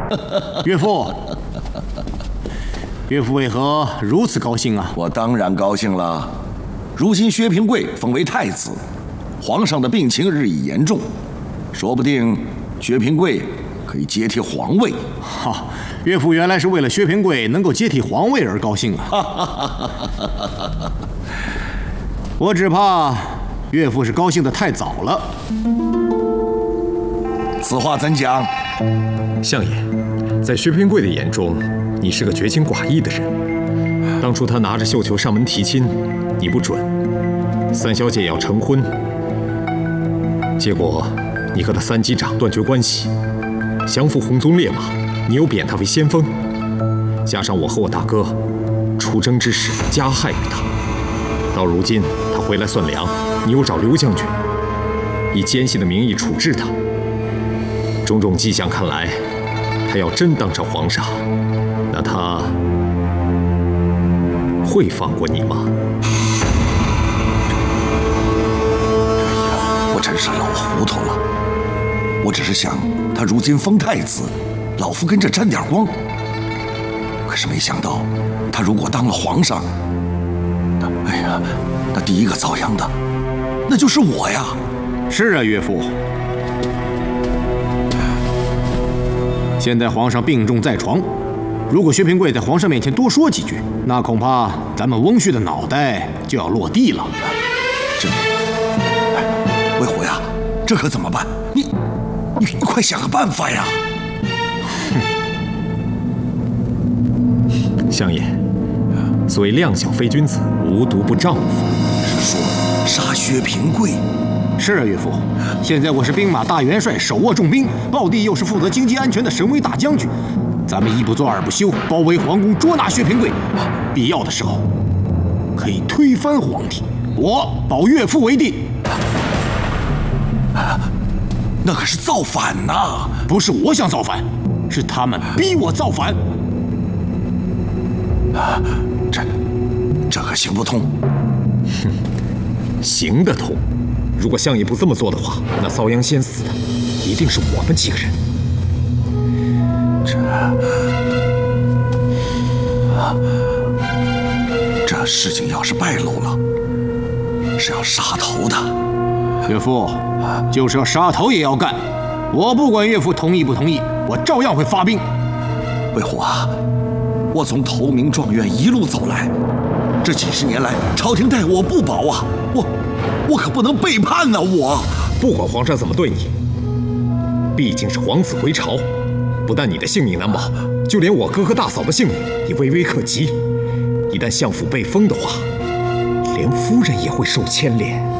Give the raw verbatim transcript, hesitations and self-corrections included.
岳父，岳父为何如此高兴啊？ 我当然高兴了。如今薛平贵封为太子，皇上的病情日益严重，说不定薛平贵可以接替皇位。 哈，岳父原来是为了薛平贵能够接替皇位而高兴啊！我只怕岳父是高兴得太早了。 此话怎讲？ 相爷，在薛平贵的眼中，你是个绝情寡义的人。当初他拿着绣球上门提亲，你不准；三小姐要成婚，结果你和他三击掌断绝关系，降服红宗烈马，你又贬他为先锋，加上我和我大哥出征之时加害于他，到如今他回来算粮，你又找刘将军以奸细的名义处置他。种种迹象看来，他要真当上皇上，那他会放过你吗？ 我真是老糊涂了。我只是想，他如今封太子，老夫跟着沾点光。可是没想到，他如果当了皇上，那哎呀，那第一个遭殃的，那就是我呀。 是啊，岳父。现在皇上病重在床，如果薛平贵在皇上面前多说几句，那恐怕咱们翁婿的脑袋就要落地了。 这，哎，魏虎呀，这可怎么办？你，你，你快想个办法呀！ 相爷，所谓量小非君子，无毒不丈夫。 是说杀薛平贵？ 是啊，岳父。现在我是兵马大元帅，手握重兵，暴弟又是负责经济安全的神威大将军，咱们一不做二不休，包围皇宫，捉拿薛平贵，必要的时候可以推翻皇帝。我保岳父为帝。 那可是造反呐！ 不是我想造反，是他们逼我造反。 这，这可行不通。 哼，行得通。如果相爷不这么做的话，那遭殃先死的一定是我们几个人。 这，啊，这事情要是败露了，是要杀头的。 岳父，就是要杀头也要干。我不管岳父同意不同意，我照样会发兵。 魏虎啊，我从头名状元一路走来，这几十年来，朝廷待我不薄啊，我。我可不能背叛呐！我不管皇上怎么对你，毕竟是皇子回朝，不但你的性命难保，就连我哥哥大嫂的性命也微微可及。一旦相府被封的话，连夫人也会受牵连。